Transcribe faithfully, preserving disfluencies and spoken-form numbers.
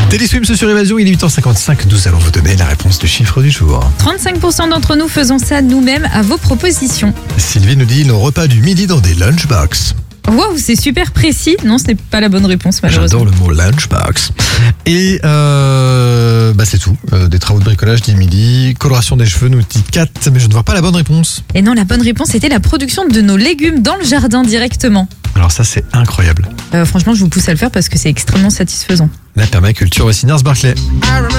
Téléswim sur Évasion, il est huit heures cinquante-cinq. Nous allons vous donner la réponse du chiffre du jour. trente-cinq pour cent d'entre nous faisons ça nous-mêmes à vos propositions. Sylvie nous dit nos repas du midi dans des lunchbox. Waouh, c'est super précis. Non, ce n'est pas la bonne réponse, malheureusement. J'adore le mot lunchbox. Et euh, bah c'est tout. Euh, des travaux de bricolage dit midi. Coloration des cheveux nous dit quatre, mais je ne vois pas la bonne réponse. Et non, la bonne réponse était la production de nos légumes dans le jardin directement. Alors ça, c'est incroyable. Euh, franchement, je vous pousse à le faire parce que c'est extrêmement satisfaisant. La permaculture au Sinners Barclay.